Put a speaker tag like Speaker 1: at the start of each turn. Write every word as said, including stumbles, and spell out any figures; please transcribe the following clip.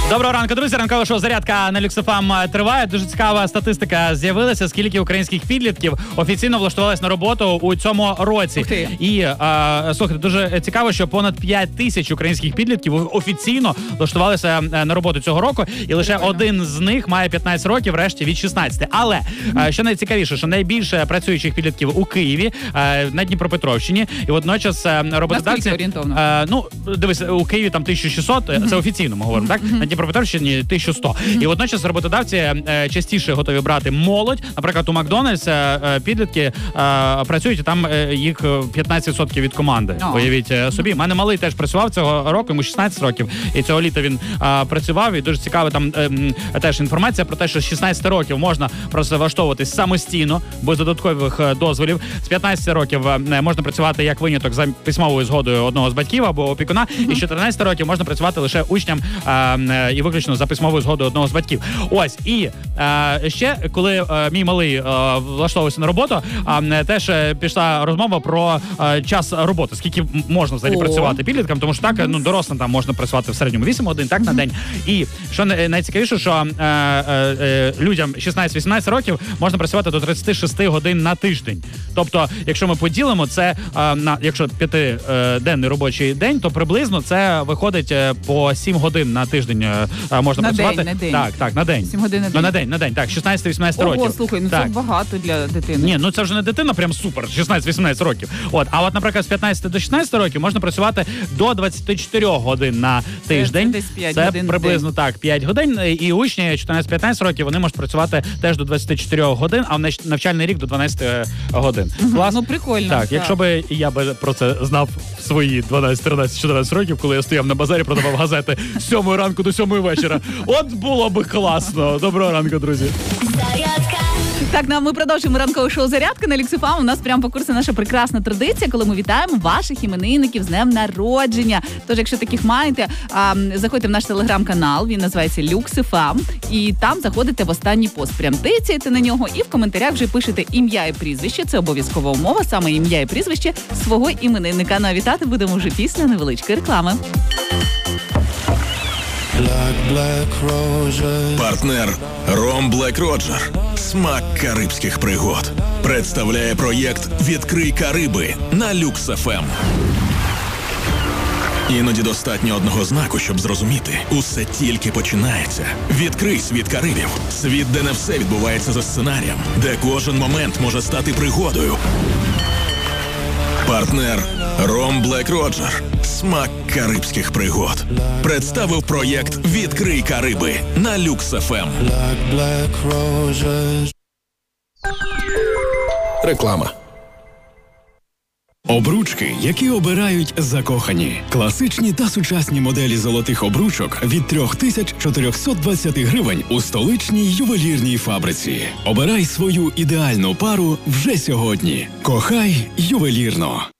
Speaker 1: Доброго ранку, друзі. Ранкове шоу «Зарядка» на Люкс еф ем триває. Дуже цікава статистика з'явилася, скільки українських підлітків офіційно влаштувалися на роботу у цьому році. І, а, слухайте, дуже цікаво, що понад п'ять тисяч українських підлітків офіційно влаштувалися на роботу цього року, і лише Прикольно. один з них має п'ятнадцять років, решті від шістнадцяти. Але, mm-hmm. що найцікавіше, що найбільше працюючих підлітків у Києві, на Дніпропетровщині, і водночас роботодавці...
Speaker 2: орієнтовно?
Speaker 1: Ну, дивись, у Києві там тисяча шістсот, mm-hmm. це офіційно ми говоримо, так? Mm-hmm. На Дніпропетровщині тисяча сто. Mm-hmm. І водночас роботодавці е, частіше готові брати молодь. Наприклад, у Макдональдс е, підлітки е, працюють, і там е, їх п'ятнадцять відсотків від команди. Oh. Уявіть е, собі. У мене малий теж працював цього року, йому шістнадцять років, і цього літа він е, працював. І дуже цікава там е, теж інформація про те, що з шістнадцяти років можна просто влаштовуватись самостійно, без додаткових е, дозволів. З п'ятнадцяти років е, можна працювати як виняток за письмовою згодою одного з батьків або опікуна, mm-hmm. і з чотирнадцяти років можна працювати лише учням е, і виключно за письмовою згодою одного з батьків. Ось, і е, ще, коли е, мій малий е, влаштовувався на роботу, е, теж пішла розмова про е, час роботи, скільки можна взагалі О. працювати підліткам, тому що так, ну, дорослим там можна працювати в середньому вісім годин, так, на день. І, що найцікавіше, що е, е, людям шістнадцять-вісімнадцять років можна працювати до тридцять шість годин на тиждень. Тобто, якщо ми поділимо це, е, на, якщо п'ятиденний робочий день, то приблизно це виходить по сім годин на тиждень е, можна
Speaker 2: на
Speaker 1: працювати.
Speaker 2: День, на день.
Speaker 1: Так, так, на день.
Speaker 2: сім годин на день.
Speaker 1: Ну, на день, на день, так, шістнадцять-вісімнадцять років.
Speaker 2: Ого, слухай, ну
Speaker 1: так.
Speaker 2: це багато для дитини.
Speaker 1: Ні, ну це вже не дитина, прям супер, шістнадцять-вісімнадцять років. От, а от, наприклад, з п'ятнадцяти до шістнадцяти років можна працювати до двадцять чотири годин на тиждень.
Speaker 2: Це, це, п'ять
Speaker 1: це
Speaker 2: годин
Speaker 1: приблизно так, п'ять годин. І учні чотирнадцять-п'ятнадцять років, вони можуть працювати теж до двадцяти чотирьох годин, а в навчальний рік до дванадцяти годин.
Speaker 2: Угу,
Speaker 1: Клас?
Speaker 2: Ну, прикольно.
Speaker 1: Так, так, якщо би я би про це знав в свої дванадцять, тринадцять, чотирнадцять років, коли я стояв на базарі, продавав газети з сьомої ранку до сьомої вечора. От було би класно. Доброго ранку, друзі.
Speaker 2: Так, ну, ми продовжуємо ранкове шоу «Зарядка» на Люкс еф ем. У нас прямо по курсу наша прекрасна традиція, коли ми вітаємо ваших іменинників з днем народження. Тож, якщо таких маєте, а, заходьте в наш телеграм-канал, він називається Люкс еф ем, і там заходите в останній пост. Прям тицяєте на нього і в коментарях вже пишете ім'я і прізвище. Це обов'язкова умова, саме ім'я і прізвище свого іменинника. Ну, а вітати будемо вже після невеличкої реклами.
Speaker 3: Партнер Ром Блек Роджер. Смак карибських пригод. Представляє проєкт «Відкрий Кариби» на Люкс еф ем. Іноді достатньо одного знаку, щоб зрозуміти. Усе тільки починається. Відкрий світ Карибів. Світ, де не все відбувається за сценарієм. Де кожен момент може стати пригодою. Партнер Ром Блек Роджер. Смак карибських пригод. Представив проєкт «Відкрий Кариби» на Люкс еф ем. Реклама.
Speaker 4: Обручки, які обирають закохані. Класичні та сучасні моделі золотих обручок від три тисячі чотириста двадцять гривень у столичній ювелірній фабриці. Обирай свою ідеальну пару вже сьогодні. Кохай ювелірно.